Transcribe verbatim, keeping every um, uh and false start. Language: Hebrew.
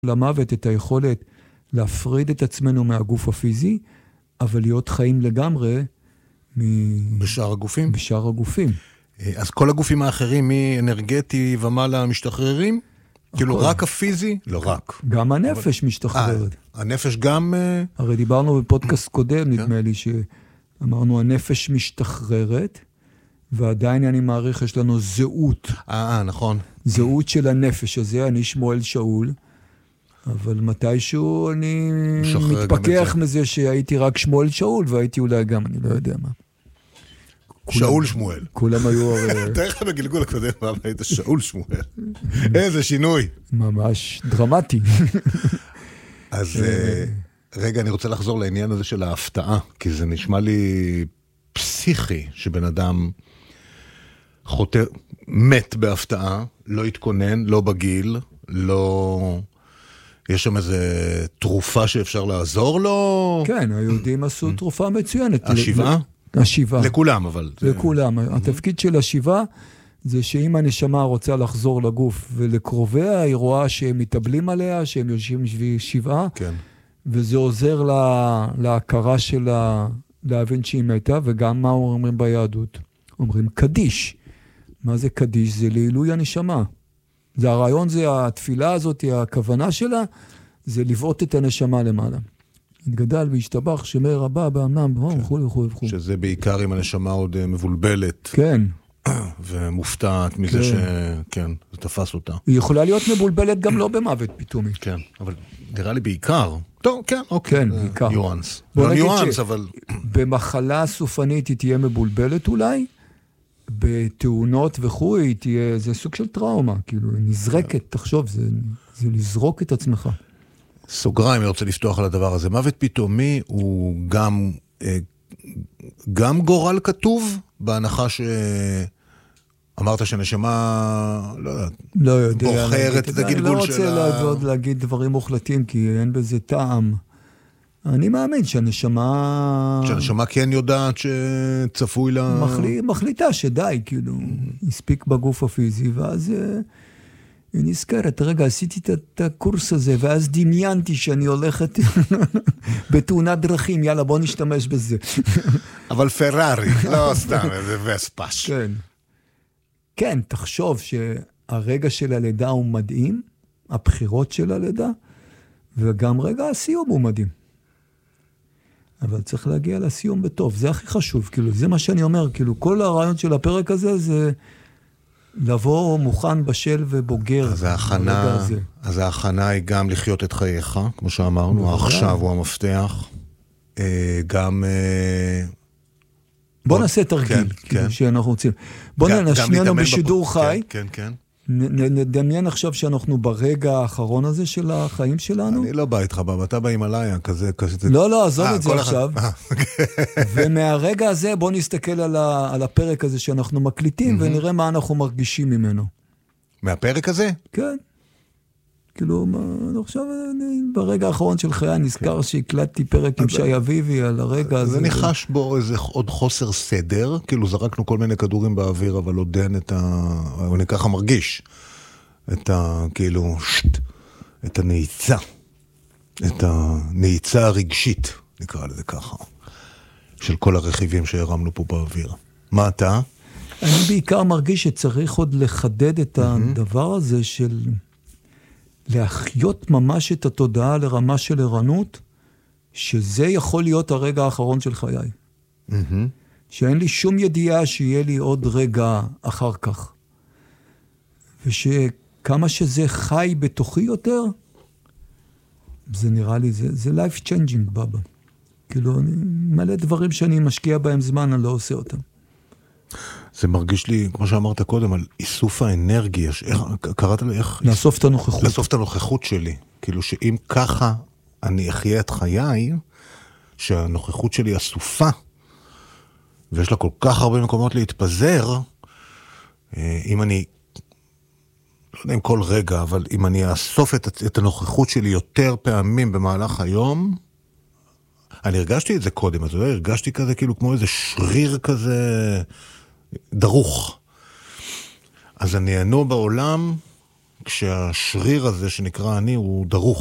למוות את היכולת להפריד את עצמנו מהגוף הפיזי, אבל להיות חיים לגמרי מ... בשאר הגופים? בשאר הגופים. אז כל הגופים האחרים, מאנרגטי ומעלה משתחררים? כאילו רק הפיזי? לא רק. גם הנפש משתחררת. הנפש גם... הרי דיברנו בפודקאסט קודם, נדמה לי שאמרנו, הנפש משתחררת, ועדיין אני מעריך, יש לנו זהות. אה, נכון. זהות של הנפש הזה, אני שמואל שאול, אבל מתישהו אני מתפכח מזה שהייתי רק שמואל שאול, והייתי אולי גם, אני לא יודע מה. שאול שמואל. כולם היו... תאר לך בגלגול הקודם, מה היית שאול שמואל. איזה שינוי. ממש דרמטי. אז רגע, אני רוצה לחזור לעניין הזה של ההפתעה, כי זה נשמע לי פסיכי, שבן אדם חותר, מת בהפתעה, לא התכונן, לא בגיל, לא... יש שם איזו תרופה שאפשר לעזור לו? כן, היהודים עשו תרופה מצוינת. השבעה? השבעה. לכולם, אבל... לכולם. התפקיד של השבעה זה שאם הנשמה רוצה לחזור לגוף ולקרוביה, היא רואה שהם מתאבלים עליה, שהם יושבים שבעה, כן. וזה עוזר לה, להכרה שלה להבין שהיא מתה, וגם מה אומרים ביהדות? אומרים קדיש. מה זה קדיש? זה לעילוי הנשמה. זה הרעיון, זה התפילה הזאת, הכוונה שלה, זה לבעוט את הנשמה למעלה. התגדל והשתבח, שמי רבה, באמנם, וכו' וכו' וכו'. שזה בעיקר אם הנשמה עוד מבולבלת. כן. ומופתעת מזה ש... כן, זה תפס אותה. היא יכולה להיות מבולבלת גם לא במוות פתאומי. כן, אבל נראה לי בעיקר. טוב, כן, אוקיי. כן, בעיקר. ניואנס. לא ניואנס, אבל... במחלה סופנית היא תהיה מבולבלת אולי, בתאונות וכו' היא תהיה, זה סוג של טראומה, כאילו, נזרקת, תחשוב, זה, זה לזרוק את עצמך. סוגריים, אני רוצה לפתוח על הדבר הזה. מוות פתאומי הוא גם, גם גורל כתוב, בהנחה שאמרת שנשמה, לא יודעת, לא יודע, בוחרת את הגלגול שלה. אני לא רוצה להגיד דברים מוחלטים, כי אין בזה טעם. אני מאמין שהנשמה... שהנשמה כן יודעת שצפוי לה... מחליט, מחליטה שדי, כאילו, הספיק בגוף הפיזי, ואז היא נזכרת, רגע, עשיתי את הקורס הזה, ואז דמיינתי שאני הולכת בתאונת דרכים, יאללה, בוא נשתמש בזה. אבל פרארי, לא סתם, זה וספש. כן. כן, תחשוב שהרגע של הלידה הוא מדהים, הבחירות של הלידה, וגם רגע הסיום הוא מדהים. אבל צריך להגיע לסיום בטוב, זה הכי חשוב, כאילו, זה מה שאני אומר, כאילו, כל הרעיון של הפרק הזה זה לבוא מוכן בשל ובוגר. אז ההכנה, אז ההכנה היא גם לחיות את חייך, כמו שאמרנו, עכשיו הוא המפתח, גם... בוא נעשה תרגיל, כאילו, שאנחנו רוצים. בוא נשנינו בשידור חי. כן, כן. נדמיין עכשיו שאנחנו ברגע האחרון הזה של החיים שלנו. אני לא בא איתך, אתה בא עם עליי, כזה, כזה. לא, לא, עזוב את זה עכשיו. ומהרגע הזה בוא נסתכל על הפרק הזה שאנחנו מקליטים, ונראה מה אנחנו מרגישים ממנו. מהפרק הזה? כן. כאילו, עכשיו, ברגע האחרון של חיי, נזכר שהקלטתי פרק עם שי אביבי על הרגע הזה. זה ניחש בו איזה עוד חוסר סדר, כאילו זרקנו כל מיני כדורים באוויר, אבל עוד אין את ה... אני ככה מרגיש, את ה... כאילו, שט, את הנעיצה, את הנעיצה הרגשית, נקרא לזה ככה, של כל הרכיבים שהרמנו פה באוויר. מה אתה? אני בעיקר מרגיש שצריך עוד לחדד את הדבר הזה של... להחיות ממש את התודעה לרמה של ערנות, שזה יכול להיות הרגע האחרון של חיי. Mm-hmm. שאין לי שום ידיעה שיהיה לי עוד רגע אחר כך. ושכמה שזה חי בתוכי יותר, זה נראה לי, זה, זה life changing, בבא. כאילו, אני מלא דברים שאני משקיע בהם זמן, אני לא עושה אותם. זה מרגיש לי, כמו שאמרת קודם, על איסוף האנרגיה, איך, קראת לי איך... לאסוף את הנוכחות. לאסוף את הנוכחות שלי. כאילו שאם ככה אני אחיה את חיי, שהנוכחות שלי אסופה, ויש לה כל כך הרבה מקומות להתפזר, אם אני, לא יודע אם כל רגע, אבל אם אני אאסוף את, את הנוכחות שלי יותר פעמים במהלך היום, אני הרגשתי את זה קודם, אתה יודע, הרגשתי כזה כאילו כמו איזה שריר כזה... דרוך. אז אני אענו בעולם כשהשריר הזה שנקרא אני הוא דרוך.